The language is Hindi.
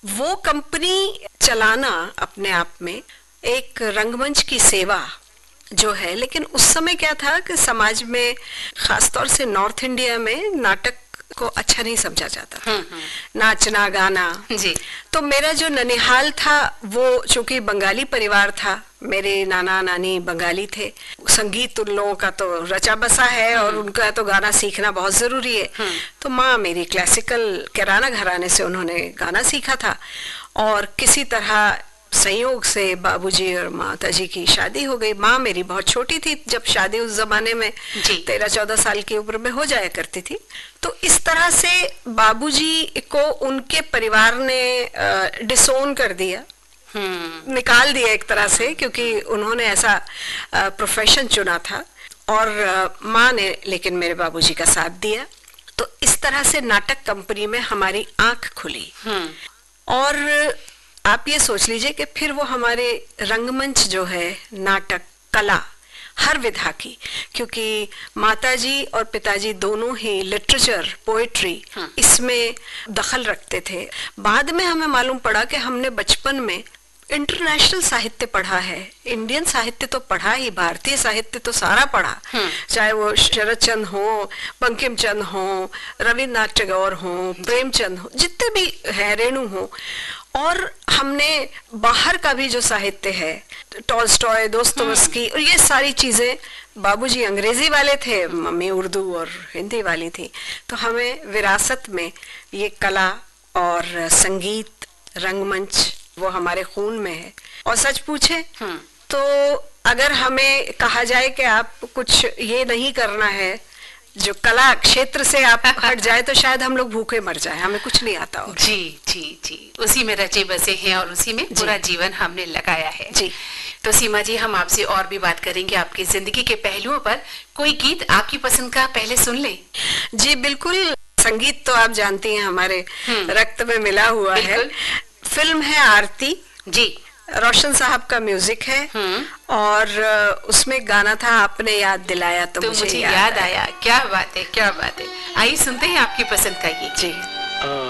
वो कंपनी चलाना अपने आप में एक रंगमंच की सेवा जो है, लेकिन उस समय क्या था कि समाज में खासतौर से नॉर्थ इंडिया में नाटक को अच्छा नहीं समझा जाता, नाचना गाना जी। तो मेरा जो ननिहाल था वो चूंकि बंगाली परिवार था, मेरे नाना नानी बंगाली थे, संगीत उन लोगों का तो रचा बसा है और उनका तो गाना सीखना बहुत जरूरी है। तो माँ मेरी क्लासिकल किराना घराने से उन्होंने गाना सीखा था और किसी तरह संयोग से बाबूजी और माताजी की शादी हो गई। माँ मेरी बहुत छोटी थी जब शादी उस जमाने में 13-14 साल की उम्र में हो जाया करती थी। तो इस तरह से बाबूजी को उनके परिवार ने डिसोन कर दिया, निकाल दिया एक तरह से, क्योंकि उन्होंने ऐसा प्रोफेशन चुना था और माँ ने लेकिन मेरे बाबूजी का साथ दिया। तो इस तरह से नाटक कंपनी में हमारी आंख खुली और आप ये सोच लीजिए कि फिर वो हमारे रंगमंच जो है, नाटक कला हर विधा की, क्योंकि माताजी और पिताजी दोनों ही लिटरेचर पोएट्री इसमें दखल रखते थे। बाद में हमें मालूम पड़ा कि हमने बचपन में इंटरनेशनल साहित्य पढ़ा है, इंडियन साहित्य तो पढ़ा ही, भारतीय साहित्य तो सारा पढ़ा, चाहे वो शरद चंद्र हो, बंकिम चंद्र हो, रविन्द्रनाथ टैगोर हो, प्रेमचंद हो, जितने भी है, रेणु हो। और हमने बाहर का भी जो साहित्य है, टॉल्स्टॉय, दोस्तोयेवस्की और ये सारी चीजें, बाबूजी अंग्रेजी वाले थे, मम्मी उर्दू और हिंदी वाली थी, तो हमें विरासत में ये कला और संगीत, रंगमंच वो हमारे खून में है। और सच पूछे तो अगर हमें कहा जाए कि आप कुछ ये नहीं करना है, जो कला क्षेत्र से आप हट जाए, तो शायद हम लोग भूखे मर जाए, हमें कुछ नहीं आता और। जी जी जी, उसी में रचे बसे हैं और उसी में पूरा जीवन हमने लगाया है। जी। तो सीमा जी, हम आपसे और भी बात करेंगे आपकी जिंदगी के पहलुओं पर। कोई गीत आपकी पसंद का पहले सुन ले। जी बिल्कुल, संगीत तो आप जानती हैं हमारे रक्त में मिला हुआ है। फिल्म है आरती जी, रोशन साहब का म्यूजिक है और उसमें गाना था आपने याद दिलाया तो मुझे याद आया। क्या बात है, क्या बात है। आइए सुनते हैं आपकी पसंद का गीत। जी।